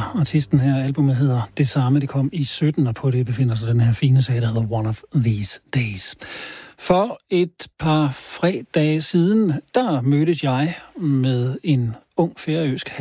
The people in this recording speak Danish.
hedder artisten her. Albumet hedder det samme. Det kom i 17, og på det befinder sig den her fine sag, der hedder One of These Days. For et par fredage siden, der mødtes jeg med en ung færøsk